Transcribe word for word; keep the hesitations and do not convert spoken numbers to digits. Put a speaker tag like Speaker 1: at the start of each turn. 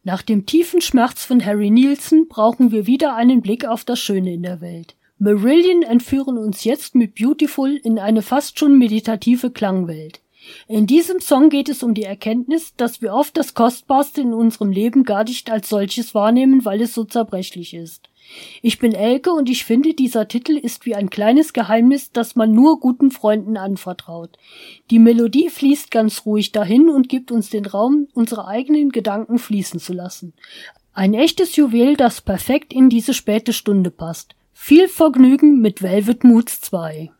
Speaker 1: Nach dem tiefen Schmerz von Harry Nilsson brauchen wir wieder einen Blick auf das Schöne in der Welt. Marillion entführen uns jetzt mit Beautiful in eine fast schon meditative Klangwelt. In diesem Song geht es um die Erkenntnis, dass wir oft das Kostbarste in unserem Leben gar nicht als solches wahrnehmen, weil es so zerbrechlich ist. Ich bin Elke und ich finde, dieser Titel ist wie ein kleines Geheimnis, das man nur guten Freunden anvertraut. Die Melodie fließt ganz ruhig dahin und gibt uns den Raum, unsere eigenen Gedanken fließen zu lassen. Ein echtes Juwel, das perfekt in diese späte Stunde passt. Viel Vergnügen mit Velvet Moods zwei.